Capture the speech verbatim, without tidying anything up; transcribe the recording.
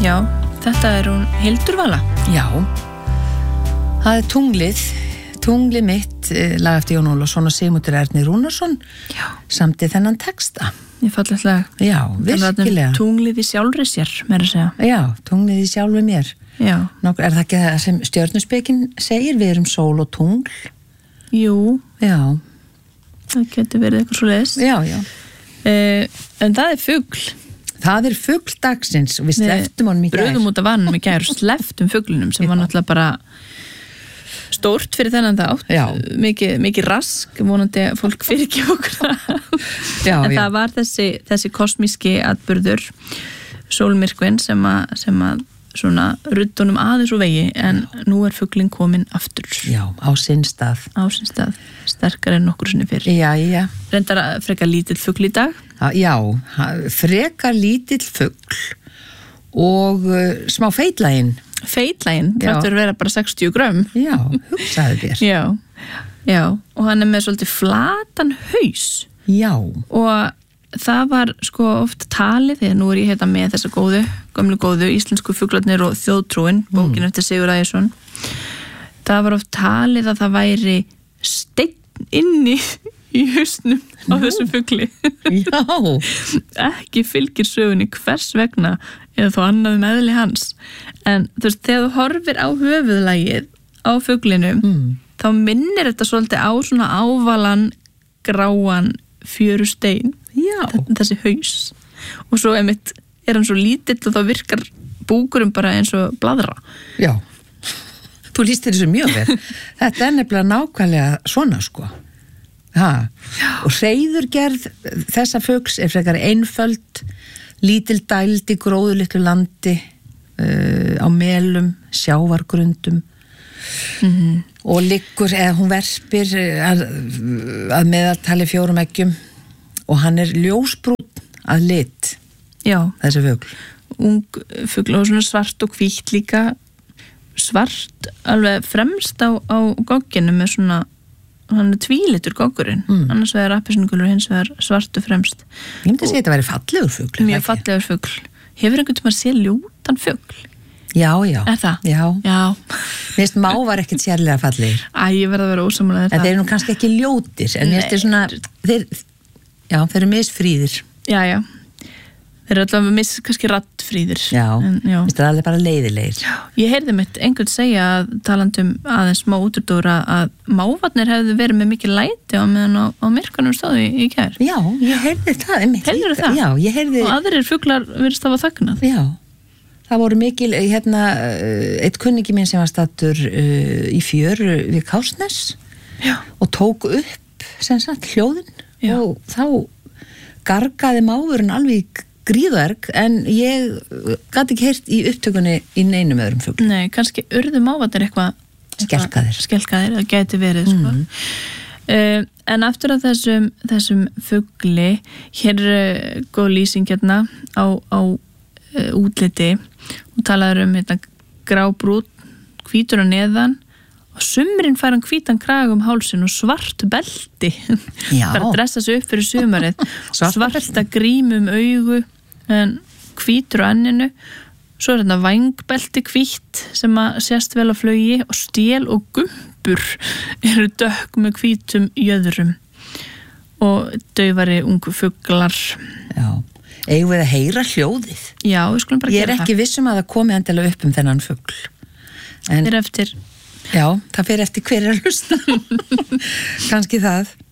Já, þetta er hún Hildur Vala. Já, það er tunglið, tunglið mitt, lag eftir Jón Ólafsson og Sigmundur Ernir Rúnarsson, samtið þennan texta. Ég falli alltaf. Já, virkilega. Tunglið í sjálfri sér, meira að segja. Já, tunglið í sjálfri mér. Já. Nóg, er það ekki það sem stjörnuspekin segir, við erum sól og tungl? Jú. Já. Það getur verið eitthvað svo leiðis. Já, já. Uh, en það er fugl. Það er fugl dagsins og við sleftum honum í gær. Bröðum út af vannum í gær og sleftum fuglinum sem var náttúrulega bara stórt fyrir þennan þátt. Já. Mikið, mikið rask, vonandi að fólk fyrir ekki okkur það. Já, en já. það var þessi, þessi kosmíski atburður, sólmyrkvinn sem að, sem að svona ruddunum aðeins úr vegi en nú er fuglinn kominn aftur. Já, á sinn stað. Á sinn stað, sterkar en nokkur sinni fyrir. Já, já. Reyndar að frekar lítill fugl í dag. Já, frekar lítill fugl og uh, smá feitlægin. Feitlægin, þetta verður vera bara sextíu grömm. Já, hugsaði þér. Já, já, og hann er með svolítið flatan haus. Já. Og það var sko oft talið, þegar nú er ég hérna með þessa góðu, gömlu góðu, íslensku fuglarnir og þjóðtrúin, bókin mm. eftir Sigur Ægisson. Það var oft talið að það væri steinn inni í hausnum á Nú. Þessum fugli. Já. Ekki fylgir sögunni hvers vegna eða þó annað meðli hans. En þú veist, þegar þú horfir á höfuðlagið á fuglinum, mm. þá minnir þetta svolítið á svona ávalan, gráan fjörustein. Já. Þessi haus. Og svo einmitt er hann svo lítill og þá virkar búkurum bara eins og bladra. Já. Þú lýstir þessu mjög vel. Þetta er nefnilega nákvæmlega svona sko. Ha. Og hreiðurgerð þessa fugls er frekar einföld, lítil dæld í gróðu litlu landi, uh, á melum, sjávargrundum mm-hmm. og liggur, eða hún verpir að, að meðaltali fjórum eggjum og hann er ljósbrúnn að lit. Já. Þessi fugl. Ung fugl og svona svart og hvítt líka, svart alveg fremst á, á gogginu með svona, hann er tvílitur goggurinn, mm. annars vegar appelsínugulur, hins vegar svartu fremst. Ég myndi að segja þetta væri fallegur fugl. Mjög fallegur fugl. Hefur einhvern tímann séð ljótan fugl? Já, já. Er það? Já. Já. Mér finnst mávar ekkert sérlega fallegir. Æ, ég verð að vera ósamlega þetta. En þeir eru nú kannski ekki ljótir, en mér finnst þeir svona, þeir, já, þeir eru misfríðir. Já, já. Þeir eru allavega mis, kannski raddfríðir. Já, mér finnst það alveg bara leiðilegir. Já. Ég heyrði mitt einhvern segja að talandum aðeins smá útúrdóra að mávarnir hefðu verið með mikið læti á meðan á, á myrkanum stóðu í, í gær. Já, ég heyrði það. Heyrður það? Já, ég heyrði. Og aðrir fuglar virðist hafa þagnað. Já, það voru mikil, hérna, eitt kunningi minn sem var stattur uh, í fjör við Kársnes Já. Og tók upp, sem sagt, hljóðin Já. Og þá gargaði máfurinn alveg gríðverk en ég gat ekki heyrt í upptökunni í neinum öðrum fugl. Nei, kannski urðu mávarnir eitthvað skelkaðir. Skelkaðir, það gæti verið sko. Mm. Uh, en aftur að þessum, þessum fugli, hér er góð lýsing hérna á, á uh, útliti og talaður um hérna, grábrún, hvítur á neðan og sumrin fær hann hvítan krag um hálsin og svart belti bara dressa sig upp fyrir sumarið svarta grímu um augu en hvítur á enninu svo er þetta vangbelti hvítt sem að sést vel á flugi og stél og gumpur eru dökk með hvítum jöðrum og daufari ungu fuglar. Já, eigum við að heyra hljóðið? Já, við skulum bara gera það. Ég er ekki það. viss um að það komi endilega upp um þennan fugl. En, það er eftir Já, það fer eftir hver er að hlusta. Kannski það.